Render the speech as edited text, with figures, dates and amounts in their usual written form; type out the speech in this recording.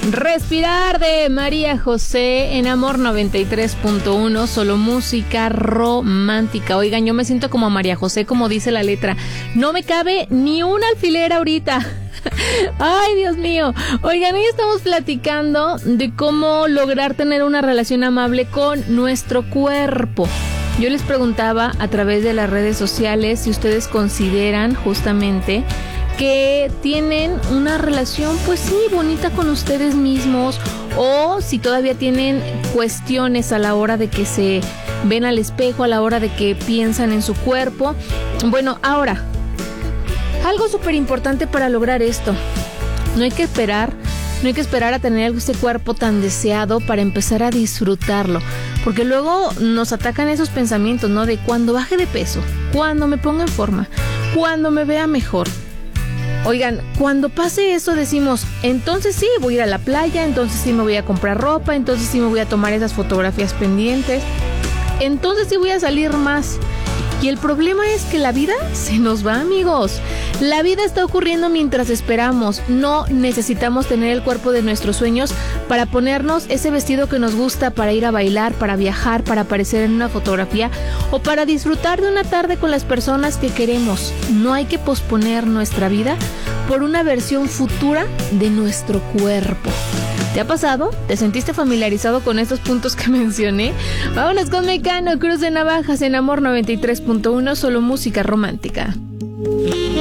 Respirar de María José en Amor 93.1, solo música romántica. Oigan, yo me siento como María José, como dice la letra. No me cabe ni un alfiler ahorita. Ay, Dios mío. Oigan, hoy estamos platicando de cómo lograr tener una relación amable con nuestro cuerpo. Yo les preguntaba a través de las redes sociales si ustedes consideran justamente que tienen una relación, pues sí, bonita con ustedes mismos, o si todavía tienen cuestiones a la hora de que se ven al espejo, a la hora de que piensan en su cuerpo. Bueno, ahora, algo súper importante para lograr esto. No hay que esperar a tener ese cuerpo tan deseado para empezar a disfrutarlo, porque luego nos atacan esos pensamientos, ¿no? De cuando baje de peso, cuando me ponga en forma, cuando me vea mejor. Oigan, cuando pase eso decimos, entonces sí, voy a ir a la playa, entonces sí me voy a comprar ropa, entonces sí me voy a tomar esas fotografías pendientes, entonces sí voy a salir más. Y el problema es que la vida se nos va, amigos. La vida está ocurriendo mientras esperamos. No necesitamos tener el cuerpo de nuestros sueños para ponernos ese vestido que nos gusta, para ir a bailar, para viajar, para aparecer en una fotografía o para disfrutar de una tarde con las personas que queremos. No hay que posponer nuestra vida por una versión futura de nuestro cuerpo. ¿Te ha pasado? ¿Te sentiste familiarizado con estos puntos que mencioné? Vámonos con Mecano, Cruz de Navajas en Amor 93.1, solo música romántica.